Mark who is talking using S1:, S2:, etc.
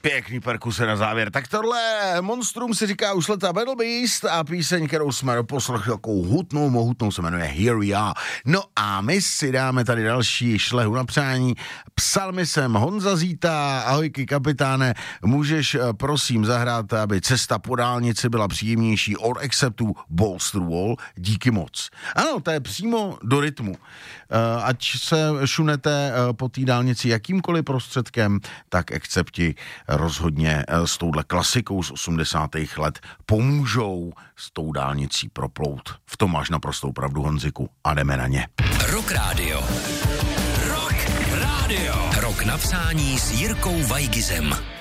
S1: Pěkný perkuse na závěr. Tak tohle monstrum si říká už leta Battle Beast a píseň, kterou jsme doposlechli takovou hutnou, mohutnou, se jmenuje Here We Are. No a my si dáme tady další šlehu na přání. Psal mi sem Honza Zíta, ahojky kapitáne, můžeš prosím zahrát, aby cesta po dálnici byla příjemnější od Acceptu Balls to the Wall, díky moc. Ano, to je přímo do rytmu. Ať se šunete po té dálnici jakýmkoliv prostředkem, tak Accepti rozhodně s touhle klasikou z 80. let pomůžou s tou dálnicí proplout. V tom máš naprostou pravdu, Honziku, a jdeme na ně.
S2: Rock Radio. Rock Radio. Rock na přání s Jirkou Vajgizem.